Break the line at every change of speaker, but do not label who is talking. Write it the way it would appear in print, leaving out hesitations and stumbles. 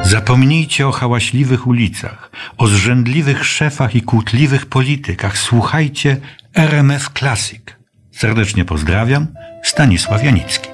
Zapomnijcie o hałaśliwych ulicach, o zrzędliwych szefach i kłótliwych politykach. Słuchajcie RMF Classic. Serdecznie pozdrawiam, Stanisław Janicki.